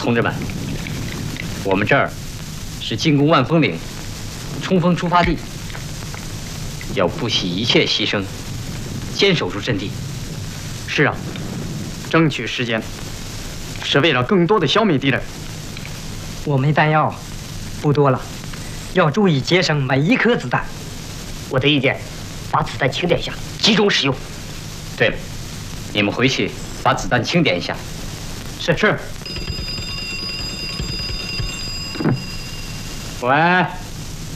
同志们，我们这儿是进攻万峰岭冲锋出发地，要不惜一切牺牲，坚守住阵地。 是啊，争取时间，是为了更多的消灭敌人。 我们弹药不多了，要注意节省每一颗子弹。 我的意见，把子弹清点一下，集中使用。 对了，你们回去把子弹清点一下。 是。 喂。